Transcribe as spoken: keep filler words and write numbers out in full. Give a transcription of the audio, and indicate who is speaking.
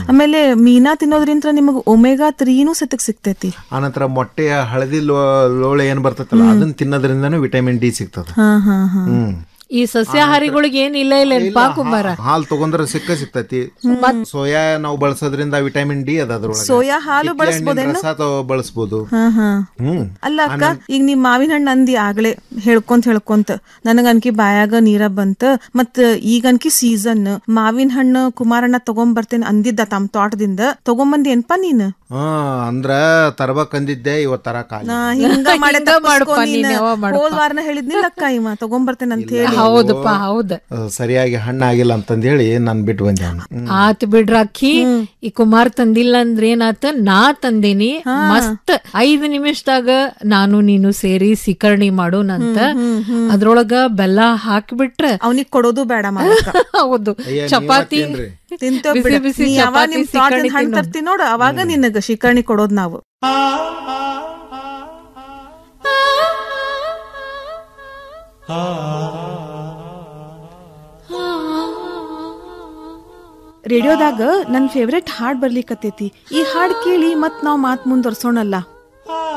Speaker 1: ಆಮೇಲೆ ಮೀನಾ ತಿನ್ನೋದ್ರಿಂದ ನಿಮಗ್ ಒಮೆಗಾ ತ್ರೀನೂ ಸತಕ್ ಸಿಗ್ತೈತಿ.
Speaker 2: ಆನಂತರ ಮೊಟ್ಟೆಯ ಹಳದಿ ಲೋಳೆ ಏನ್ ಬರ್ತೈತಲ್ಲ ಅದನ್ನ ತಿನ್ನೋದ್ರಿಂದನೂ ವಿಟಮಿನ್ ಡಿ ಸಿಗ್ತದ. ಹ್ಮ್
Speaker 3: ಈ ಸಸ್ಯಾಹಾರಿಗಳಿಗೆ ಏನ್ ಇಲ್ಲ ಇಲ್ಲ ಕುಂಬಾರ
Speaker 2: ಹಾಲು ತಗೊಂಡ್ರೆ ಸಿಕ್ಕ ಸಿಗ್ತೈತಿ. ಸೋಯಾ ನಾವು ಬಳಸೋದ್ರಿಂದ ವಿಟಮಿನ್ ಡಿ ಅದ ಅದ್ರೊಳಗೆ.
Speaker 1: ಸೋಯಾ ಹಾಲು ಬಳಸಬಹುದೇನು?
Speaker 2: ಬಳಸಬಹುದು.
Speaker 1: ಹ್ಮ್ ಅಲ್ಲ ಅಕ್ಕ, ಈಗ ನೀ ಮಾವಿನ ಹಣ್ಣು ಅಂದಿ ಆಗ್ಲೇ ಹೇಳ್ಕೊಂತ ಹೇಳ್ಕೊಂತ ನನಗ ಅನ್ಕಿ ಬಾಯಾಗ ನೀರ ಬಂತ. ಮತ್ ಈಗ ಅನ್ಕಿ ಸೀಸನ್ ಮಾವಿನ ಹಣ್ಣು ಕುಮಾರಣ್ಣ ತಗೊಂಡ್ ಬರ್ತೇನೆ ಅಂದಿದ್ದ ತಮ್ಮ ತೋಟದಿಂದ ತಗೊಂಬಂದಿ ಏನ್ಪಾ ನೀನ್?
Speaker 2: ಹಾ ಅಂದ್ರ ತರಬೇಕಂದಿದ್ದೆ ಇವತ್ ತರ
Speaker 1: ಹಿಂಗ ಹೋದ್ ವಾರನ ಹೇಳಿದ್ನಿಲ್ಲ ಅಕ್ಕ ಇವ ತಗೊಂಬರ್ತೇನೆ ಅಂತ ಹೇಳಿ.
Speaker 3: ಹೌದಪ್ಪ ಹೌದ,
Speaker 2: ಸರಿಯಾಗಿ ಹಣ್ಣು ಆಗಿಲ್ಲ ಅಂತಂದ ಹೇಳಿ ನಾನ್ ಬಿಟ್ಟು ಬಂದೆ.
Speaker 3: ಆತ್ ಬಿಡ್ರಾಕಿ, ಈ ಕುಮಾರ್ ತಂದಿಲ್ಲ ಅಂದ್ರೆ ಏನಾತ, ನಾ ತಂದೇನಿ ಮಸ್ತ್ ಐದ್ ನಿಮಿಷದಾಗ ನಾನು ನೀನು ಸೇರಿ ಸಿಕರ್ಣಿ ಮಾಡೋಣಂತ. ಅದ್ರೊಳಗ ಬೆಲ್ಲ ಹಾಕಿಬಿಟ್ರೆ
Speaker 1: ಅವನಿಗೆ ಕೊಡೋದು ಬೇಡ.
Speaker 3: ಹೌದು, ಚಪಾತಿ
Speaker 1: ತಿಂತೇವ್ ಬಿಸಿ ಹಣ್ಣು ತರ್ತಿ ನೋಡು, ಅವಾಗ ನಿನಗ ಶಿಕರ್ಣಿ ಕೊಡೋದ್ ನಾವು. ರೇಡಿಯೋದಾಗ ನನ್ ಫೇವ್ರೆಟ್ ಹಾಡ್ ಬರ್ಲಿಕ್ಕತ್ತೈತಿ. ಈ ಹಾಡ್ ಕೇಳಿ ಮತ್ ನಾವ್ ಮಾತ್ ಮುಂದುವರ್ಸೋಣಲ್ಲ.